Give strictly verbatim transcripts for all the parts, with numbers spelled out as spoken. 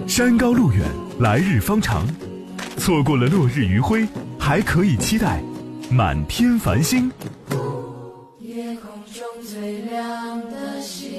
山高路远，来日方长，错过了落日余晖，还可以期待满天繁星。 夜空中最亮的星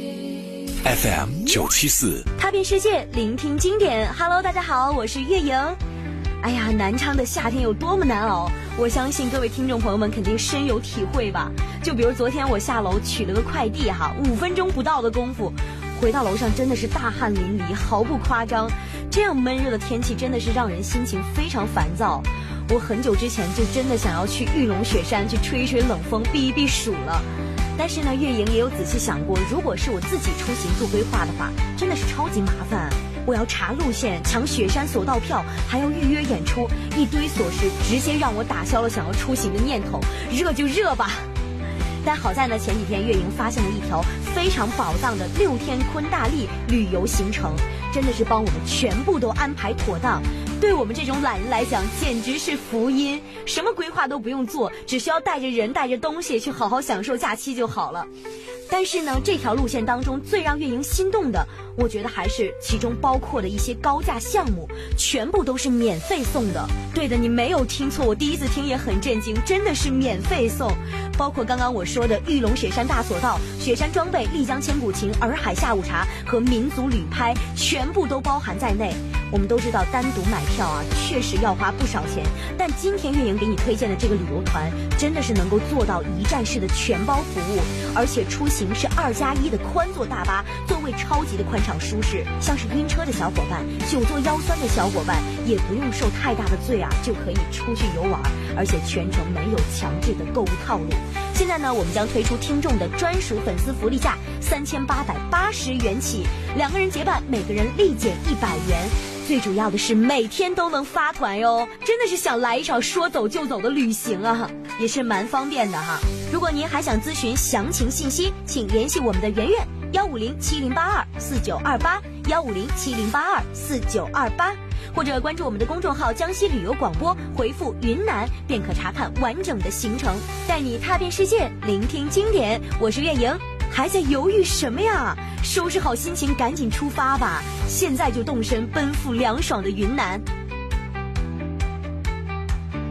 F M 九七四， 踏遍世界，聆听经典。Hello， 大家好，我是月莹。哎呀，南昌的夏天有多么难熬，我相信各位听众朋友们肯定深有体会吧。就比如昨天我下楼取了个快递哈，五分钟不到的功夫，回到楼上真的是大汗淋漓，毫不夸张。这样闷热的天气真的是让人心情非常烦躁。我很久之前就真的想要去玉龙雪山去吹一吹冷风，避一避暑了。但是呢，月莹也有仔细想过，如果是我自己出行做规划的话，真的是超级麻烦。我要查路线，抢雪山索道票，还要预约演出，一堆琐事直接让我打消了想要出行的念头。热就热吧。但好在呢，前几天月莹发现了一条非常宝藏的六天昆大利旅游行程，真的是帮我们全部都安排妥当。对我们这种懒人来讲，简直是福音，什么规划都不用做，只需要带着人带着东西去好好享受假期就好了。但是呢，这条路线当中最让月莹心动的，我觉得还是其中包括的一些高价项目，全部都是免费送的。对的，你没有听错，我第一次听也很震惊，真的是免费送。包括刚刚我说的玉龙雪山大索道、雪山装备、丽江千古情、洱海下午茶和民族旅拍，全部都包含在内。我们都知道单独买票啊，确实要花不少钱，但今天月莹给你推荐的这个旅游团，真的是能够做到一站式的全包服务，而且出行是二加一的宽座大巴，座位超级的宽敞舒适，像是晕车的小伙伴、久坐腰酸的小伙伴，也不用受太大的罪啊，就可以出去游玩，而且全程没有强制的购物套路。现在呢，我们将推出听众的专属粉丝福利价三千八百八十元起，两个人结伴，每个人立减一百元。最主要的是每天都能发团哟，真的是想来一场说走就走的旅行啊，也是蛮方便的哈。如果您还想咨询详情信息，请联系我们的圆圆幺五零七零八二四九二八幺五零七零八二四九二八，或者关注我们的公众号江西旅游广播，回复云南便可查看完整的行程，带你踏遍世界，聆听经典。我是月莹，还在犹豫什么呀？收拾好心情，赶紧出发吧！现在就动身奔赴凉爽的云南。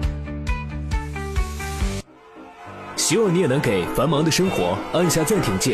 希望你也能给繁忙的生活按下暂停键，